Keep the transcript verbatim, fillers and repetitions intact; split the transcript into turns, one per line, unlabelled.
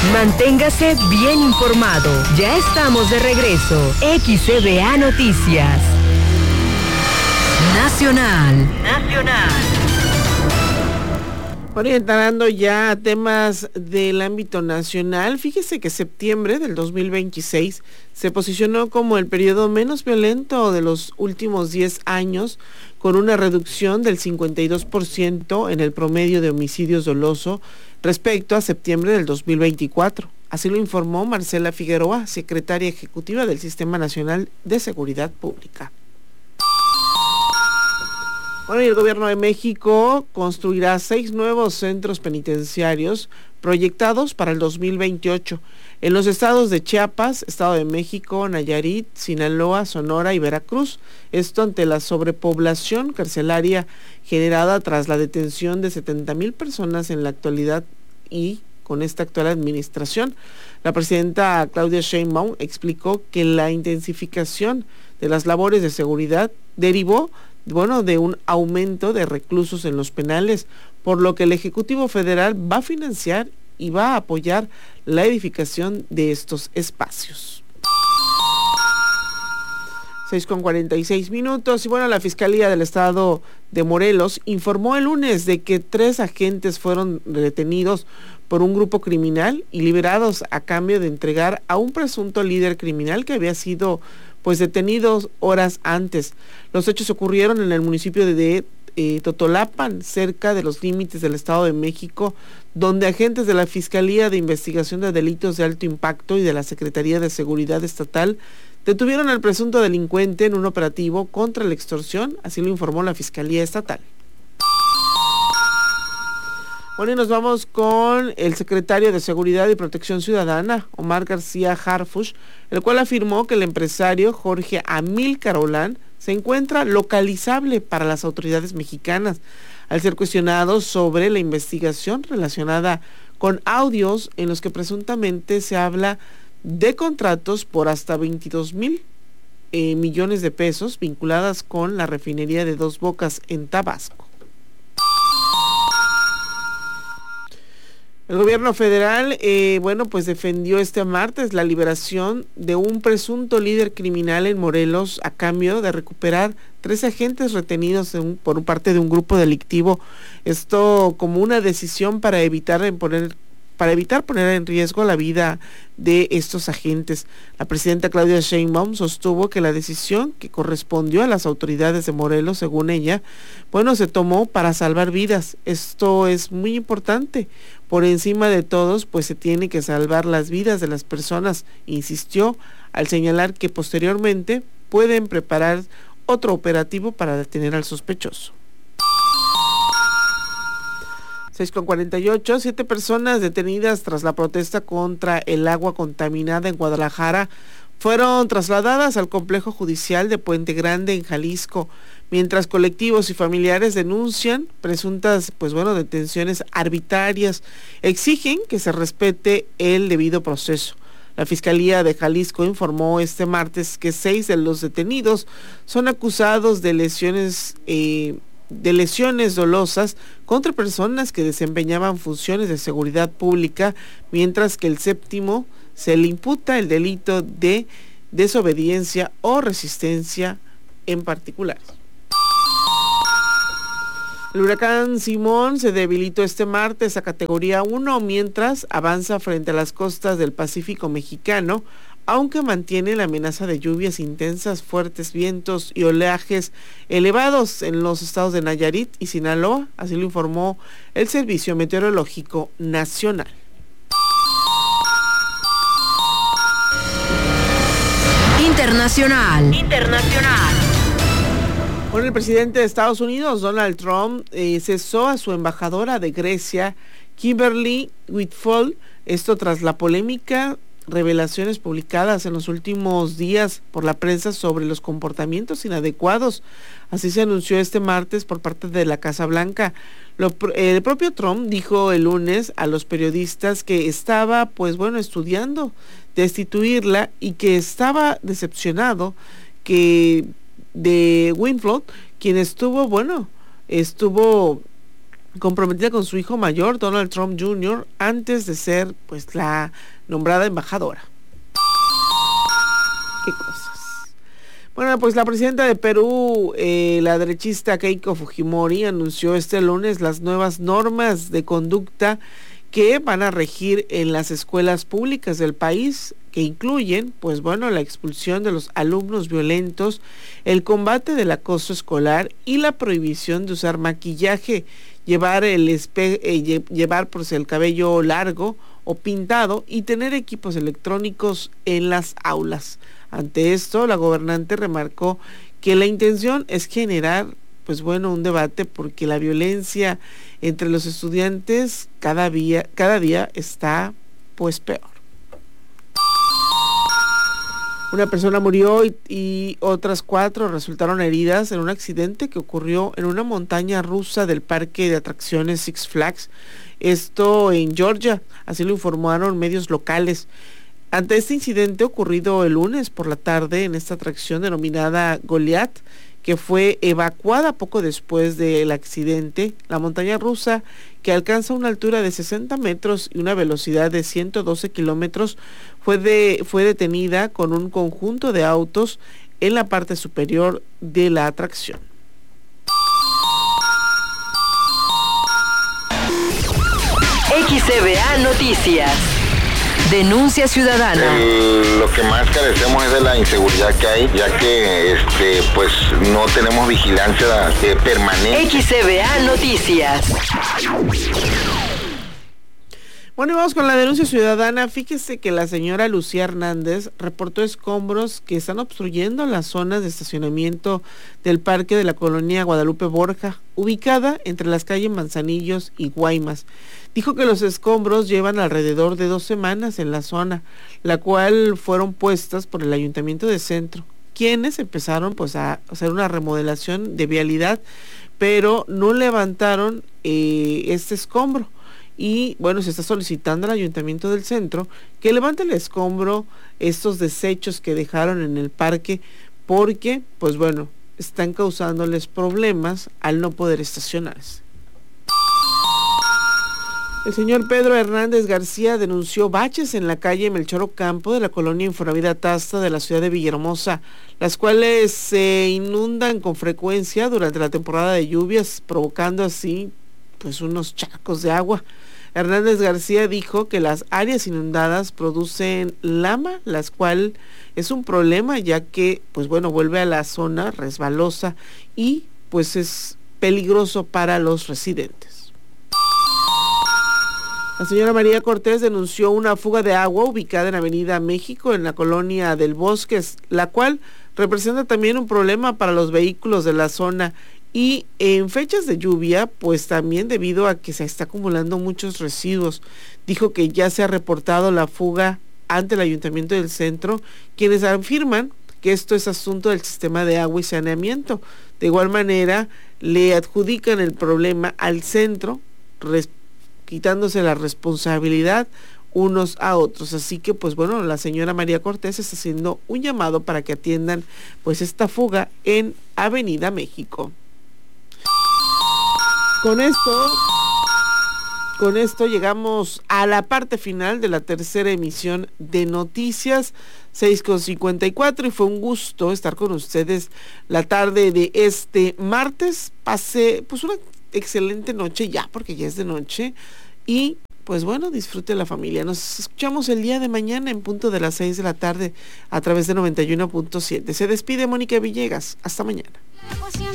Manténgase bien informado. Ya estamos de regreso. X C B A Noticias. Nacional. Nacional.
Orientando ya a temas del ámbito nacional, fíjese que septiembre del dos mil veintiséis se posicionó como el periodo menos violento de los últimos diez años, con una reducción del cincuenta y dos por ciento en el promedio de homicidios doloso respecto a septiembre del dos mil veinticuatro. Así lo informó Marcela Figueroa, secretaria ejecutiva del Sistema Nacional de Seguridad Pública. Bueno, y el gobierno de México construirá seis nuevos centros penitenciarios proyectados para el dos mil veintiocho en los estados de Chiapas, Estado de México, Nayarit, Sinaloa, Sonora y Veracruz. Esto ante la sobrepoblación carcelaria generada tras la detención de setenta mil personas en la actualidad y con esta actual administración. La presidenta Claudia Sheinbaum explicó que la intensificación de las labores de seguridad derivó bueno, de un aumento de reclusos en los penales, por lo que el Ejecutivo Federal va a financiar y va a apoyar la edificación de estos espacios. seis con cuarenta y seis minutos, y bueno, la Fiscalía del Estado de Morelos informó el lunes de que tres agentes fueron detenidos por un grupo criminal y liberados a cambio de entregar a un presunto líder criminal que había sido pues detenidos horas antes. Los hechos ocurrieron en el municipio de eh, Totolapan, cerca de los límites del Estado de México, donde agentes de la Fiscalía de Investigación de Delitos de Alto Impacto y de la Secretaría de Seguridad Estatal detuvieron al presunto delincuente en un operativo contra la extorsión, así lo informó la Fiscalía Estatal. Bueno, y nos vamos con el secretario de Seguridad y Protección Ciudadana, Omar García Harfuch, el cual afirmó que el empresario Jorge Amílcar Olán se encuentra localizable para las autoridades mexicanas, al ser cuestionado sobre la investigación relacionada con audios en los que presuntamente se habla de contratos por hasta veintidós mil eh, millones de pesos vinculadas con la refinería de Dos Bocas en Tabasco. El gobierno federal, eh, bueno, pues defendió este martes la liberación de un presunto líder criminal en Morelos a cambio de recuperar tres agentes retenidos en un, por parte de un grupo delictivo. Esto como una decisión para evitar poner para evitar poner en riesgo la vida de estos agentes. La presidenta Claudia Sheinbaum sostuvo que la decisión que correspondió a las autoridades de Morelos, según ella, bueno, se tomó para salvar vidas. Esto es muy importante. Por encima de todos, pues se tiene que salvar las vidas de las personas, insistió, al señalar que posteriormente pueden preparar otro operativo para detener al sospechoso. seis con cuarenta y ocho, siete personas detenidas tras la protesta contra el agua contaminada en Guadalajara fueron trasladadas al complejo judicial de Puente Grande en Jalisco, mientras colectivos y familiares denuncian presuntas, pues bueno, detenciones arbitrarias, exigen que se respete el debido proceso. La Fiscalía de Jalisco informó este martes que seis de los detenidos son acusados de lesiones eh, de lesiones dolosas contra personas que desempeñaban funciones de seguridad pública, mientras que el séptimo se le imputa el delito de desobediencia o resistencia en particular. El huracán Simón se debilitó este martes a categoría uno mientras avanza frente a las costas del Pacífico mexicano, aunque mantiene la amenaza de lluvias intensas, fuertes vientos y oleajes elevados en los estados de Nayarit y Sinaloa, así lo informó el Servicio Meteorológico Nacional.
Internacional. Internacional.
Bueno, el presidente de Estados Unidos, Donald Trump, eh, cesó a su embajadora de Grecia, Kimberly Whitford, esto tras la polémica revelaciones publicadas en los últimos días por la prensa sobre los comportamientos inadecuados. Así se anunció este martes por parte de la Casa Blanca. Lo, el propio Trump dijo el lunes a los periodistas que estaba, pues bueno, estudiando destituirla y que estaba decepcionado que de Winfrey, quien estuvo, bueno, estuvo comprometida con su hijo mayor, Donald Trump junior, antes de ser pues la nombrada embajadora. Qué cosas. Bueno, pues la presidenta de Perú, eh, la derechista Keiko Fujimori, anunció este lunes las nuevas normas de conducta que van a regir en las escuelas públicas del país, que incluyen, pues bueno, la expulsión de los alumnos violentos, el combate del acoso escolar y la prohibición de usar maquillaje, llevar el espe eh, llevar pues el cabello largo o pintado y tener equipos electrónicos en las aulas. Ante esto, la gobernante remarcó que la intención es generar, pues bueno, un debate porque la violencia entre los estudiantes cada día, cada día está pues peor. Una persona murió y, y otras cuatro resultaron heridas en un accidente que ocurrió en una montaña rusa del parque de atracciones Six Flags, esto en Georgia, así lo informaron medios locales. Ante este incidente ocurrido el lunes por la tarde en esta atracción denominada Goliath, que fue evacuada poco después del accidente, la montaña rusa, que alcanza una altura de sesenta metros y una velocidad de ciento doce kilómetros, fue, de, fue detenida con un conjunto de autos en la parte superior de la atracción.
X C B A Noticias. Denuncia ciudadana.
El, lo que más carecemos es de la inseguridad que hay, ya que este pues no tenemos vigilancia eh, permanente.
X C B A Noticias.
Bueno, y vamos con la denuncia ciudadana. Fíjese que la señora Lucía Hernández reportó escombros que están obstruyendo las zonas de estacionamiento del parque de la colonia Guadalupe Borja, ubicada entre las calles Manzanillos y Guaymas. Dijo que los escombros llevan alrededor de dos semanas en la zona, la cual fueron puestas por el Ayuntamiento de Centro, quienes empezaron pues a hacer una remodelación de vialidad, pero no levantaron eh, este escombro. Y bueno, se está solicitando al Ayuntamiento del Centro que levante el escombro, estos desechos que dejaron en el parque, porque pues bueno, están causándoles problemas al no poder estacionarse. El señor Pedro Hernández García denunció baches en la calle Melchor Ocampo de la colonia Infonavit Atasta de la ciudad de Villahermosa, las cuales se inundan con frecuencia durante la temporada de lluvias, provocando así pues unos charcos de agua. Hernández García dijo que las áreas inundadas producen lama, las cual es un problema ya que pues bueno, vuelve a la zona resbalosa y pues es peligroso para los residentes. La señora María Cortés denunció una fuga de agua ubicada en Avenida México, en la colonia del Bosque, la cual representa también un problema para los vehículos de la zona. Y en fechas de lluvia, pues también debido a que se está acumulando muchos residuos. Dijo que ya se ha reportado la fuga ante el Ayuntamiento del Centro, quienes afirman que esto es asunto del sistema de agua y saneamiento. De igual manera, le adjudican el problema al centro, res- quitándose la responsabilidad unos a otros. Así que pues bueno, la señora María Cortés está haciendo un llamado para que atiendan pues esta fuga en Avenida México. Con esto, con esto llegamos a la parte final de la tercera emisión de Noticias, seis con cincuenta y cuatro, y fue un gusto estar con ustedes la tarde de este martes. Pasé pues una excelente noche ya, porque ya es de noche, y pues bueno, disfrute la familia. Nos escuchamos el día de mañana en punto de las seis de la tarde a través de noventa y uno punto siete. Se despide Mónica Villegas. Hasta mañana.